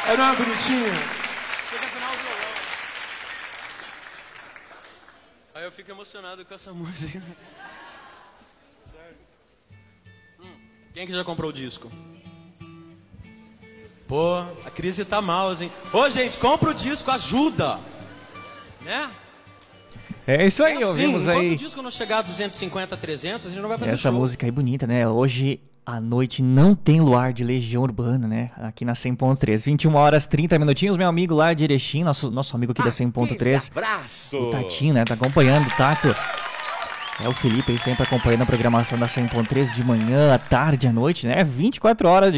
Era uma bonitinha. Aí eu fico emocionado com essa música. Sério. Quem que já comprou o disco? Pô, a crise tá mal, assim. Ô, gente, compra o disco, ajuda! Né? É isso aí, assim, ouvimos enquanto aí. o disco não chegar a 250, 300, a gente não vai fazer Essa show. música aí bonita, né? Hoje à noite não tem luar de Legião Urbana, né? Aqui na 100.3. 21 horas 30 minutinhos. Meu amigo lá de Erechim, nosso amigo aqui da 100.3. Abraço! O Tatinho, né? Tá acompanhando o Tato. É o Felipe aí sempre acompanhando a programação da 100.3 de manhã, à tarde, à noite, né? 24 horas de